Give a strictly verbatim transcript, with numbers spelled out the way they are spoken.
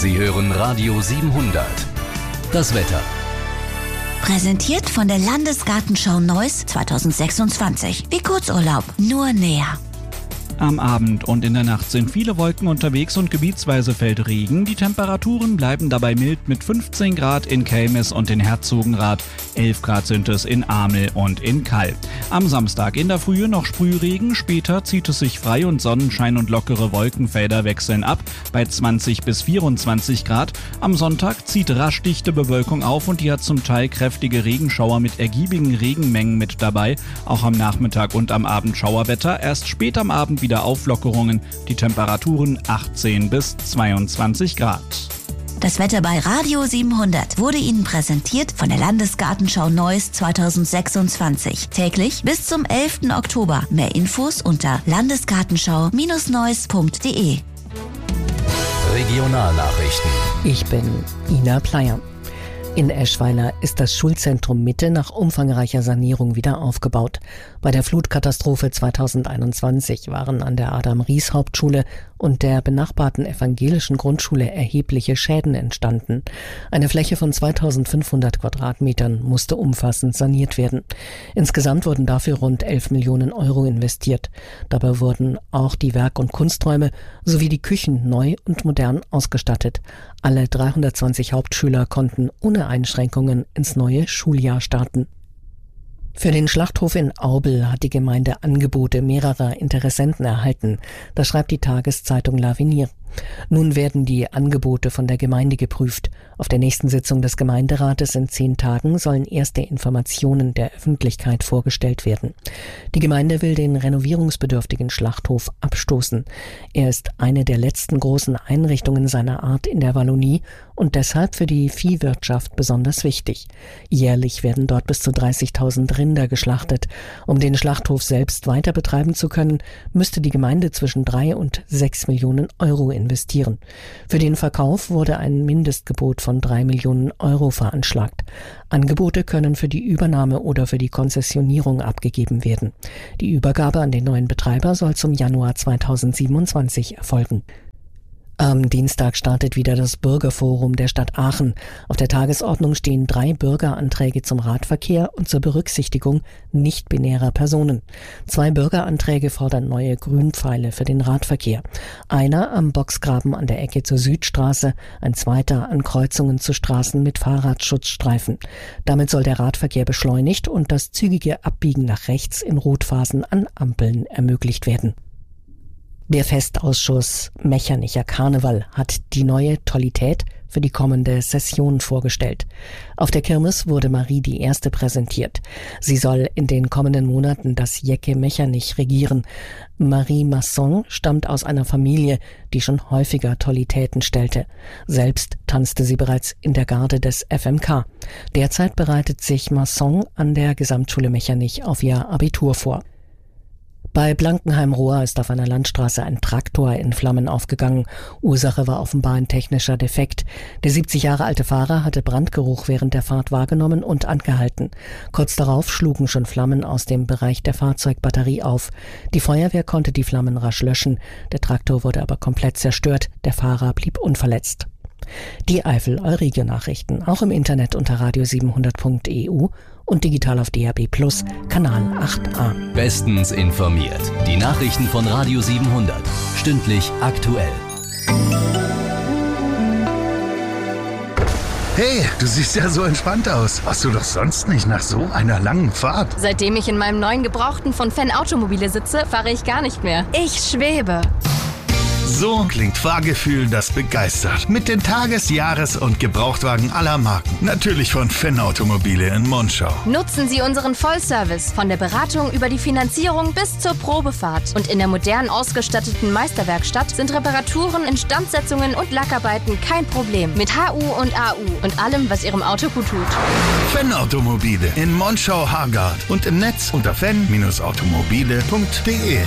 Sie hören Radio siebenhundert. Das Wetter. Präsentiert von der Landesgartenschau Neuss zweitausendsechsundzwanzig. Wie Kurzurlaub, nur näher. Am Abend und in der Nacht sind viele Wolken unterwegs und gebietsweise fällt Regen. Die Temperaturen bleiben dabei mild mit fünfzehn Grad in Kelmis und in Herzogenrath. elf Grad sind es in Amel und in Kall. Am Samstag in der Frühe noch Sprühregen, später zieht es sich frei und Sonnenschein und lockere Wolkenfelder wechseln ab bei zwanzig bis vierundzwanzig Grad. Am Sonntag zieht rasch dichte Bewölkung auf und die hat zum Teil kräftige Regenschauer mit ergiebigen Regenmengen mit dabei. Auch am Nachmittag und am Abend Schauerwetter. Erst spät am Abend wieder Auflockerungen, die Temperaturen achtzehn bis zweiundzwanzig Grad. Das Wetter bei Radio siebenhundert wurde Ihnen präsentiert von der Landesgartenschau Neuss zweitausendsechsundzwanzig. Täglich bis zum elften Oktober. Mehr Infos unter landesgartenschau Bindestrich neuss punkt de. Regionalnachrichten. Ich bin Ina Pleier. In Eschweiler ist das Schulzentrum Mitte nach umfangreicher Sanierung wieder aufgebaut. Bei der Flutkatastrophe zweitausendeinundzwanzig waren an der Adam-Ries-Hauptschule und der benachbarten evangelischen Grundschule erhebliche Schäden entstanden. Eine Fläche von zweitausendfünfhundert Quadratmetern musste umfassend saniert werden. Insgesamt wurden dafür rund elf Millionen Euro investiert. Dabei wurden auch die Werk- und Kunsträume sowie die Küchen neu und modern ausgestattet. Alle dreihundertzwanzig Hauptschüler konnten ohne Einschränkungen ins neue Schuljahr starten. Für den Schlachthof in Aubel hat die Gemeinde Angebote mehrerer Interessenten erhalten. Das schreibt die Tageszeitung L'Avenir. Nun werden die Angebote von der Gemeinde geprüft. Auf der nächsten Sitzung des Gemeinderates in zehn Tagen sollen erste Informationen der Öffentlichkeit vorgestellt werden. Die Gemeinde will den renovierungsbedürftigen Schlachthof abstoßen. Er ist eine der letzten großen Einrichtungen seiner Art in der Wallonie und deshalb für die Viehwirtschaft besonders wichtig. Jährlich werden dort bis zu dreißigtausend Rinder geschlachtet. Um den Schlachthof selbst weiter betreiben zu können, müsste die Gemeinde zwischen drei und sechs Millionen Euro investieren. Für den Verkauf wurde ein Mindestgebot von drei Millionen Euro veranschlagt. Angebote können für die Übernahme oder für die Konzessionierung abgegeben werden. Die Übergabe an den neuen Betreiber soll zum Januar zweitausendsiebenundzwanzig erfolgen. Am Dienstag startet wieder das Bürgerforum der Stadt Aachen. Auf der Tagesordnung stehen drei Bürgeranträge zum Radverkehr und zur Berücksichtigung nicht-binärer Personen. Zwei Bürgeranträge fordern neue Grünpfeile für den Radverkehr. Einer am Boxgraben an der Ecke zur Südstraße, ein zweiter an Kreuzungen zu Straßen mit Fahrradschutzstreifen. Damit soll der Radverkehr beschleunigt und das zügige Abbiegen nach rechts in Rotphasen an Ampeln ermöglicht werden. Der Festausschuss Mechernicher Karneval hat die neue Tollität für die kommende Session vorgestellt. Auf der Kirmes wurde Marie die Erste präsentiert. Sie soll in den kommenden Monaten das Jecke Mechernich regieren. Marie Masson stammt aus einer Familie, die schon häufiger Tollitäten stellte. Selbst tanzte sie bereits in der Garde des F M K. Derzeit bereitet sich Masson an der Gesamtschule Mechernich auf ihr Abitur vor. Bei Blankenheim-Rohr ist auf einer Landstraße ein Traktor in Flammen aufgegangen. Ursache war offenbar ein technischer Defekt. Der siebzig Jahre alte Fahrer hatte Brandgeruch während der Fahrt wahrgenommen und angehalten. Kurz darauf schlugen schon Flammen aus dem Bereich der Fahrzeugbatterie auf. Die Feuerwehr konnte die Flammen rasch löschen. Der Traktor wurde aber komplett zerstört. Der Fahrer blieb unverletzt. Die Eifel-Euregio-Nachrichten, auch im Internet unter radio siebenhundert punkt e u und digital auf D A B Plus, Kanal acht a. Bestens informiert. Die Nachrichten von Radio siebenhundert. Stündlich aktuell. Hey, du siehst ja so entspannt aus. Warst du doch sonst nicht nach so einer langen Fahrt? Seitdem ich in meinem neuen Gebrauchten von Fan Automobile sitze, fahre ich gar nicht mehr. Ich schwebe. So klingt Fahrgefühl, das begeistert. Mit den Tages-, Jahres- und Gebrauchtwagen aller Marken. Natürlich von Fan Automobile in Monschau. Nutzen Sie unseren Vollservice. Von der Beratung über die Finanzierung bis zur Probefahrt. Und in der modern ausgestatteten Meisterwerkstatt sind Reparaturen, Instandsetzungen und Lackarbeiten kein Problem. Mit H U und A U und allem, was Ihrem Auto gut tut. Fan Automobile in Monschau-Hargard und im Netz unter fan Bindestrich automobile punkt de.